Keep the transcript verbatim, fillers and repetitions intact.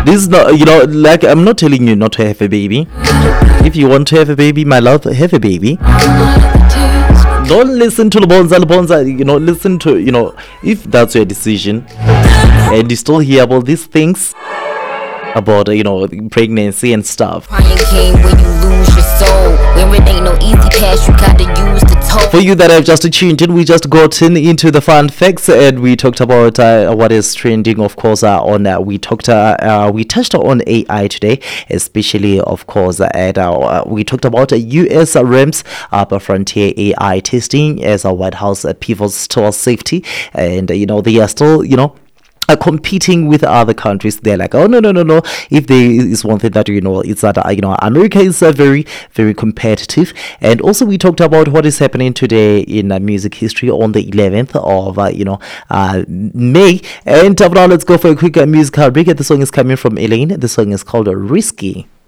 This is not, you know, like, I'm not telling you not to have a baby. If you want to have a baby, my love, have a baby. Don't listen to Lebonza, Lebonza, you know, listen to, you know, if that's your decision and you still hear about these things about, you know, pregnancy and stuff. Crying king when you lose your soul. When it ain't no easy pass, you gotta use the toe. For you that have just tuned in, we just got in into the fun facts and we talked about uh, what is trending, of course, uh, on uh, we talked uh, uh, we touched on A I today, especially, of course, uh, at uh, we talked about uh, U S RAM's Upper Frontier A I testing as a White House uh, pivots towards safety, and uh, you know, they are still, you know, are competing with other countries. They're like, oh no no no no. If there is one thing that, you know, it's that, uh, you know, America is uh, very very competitive. And also we talked about what is happening today in uh, music history on the eleventh of uh, you know uh, May. And uh, now let's go for a quick uh, musical break. The song is coming from Elaine. The song is called uh, Risky.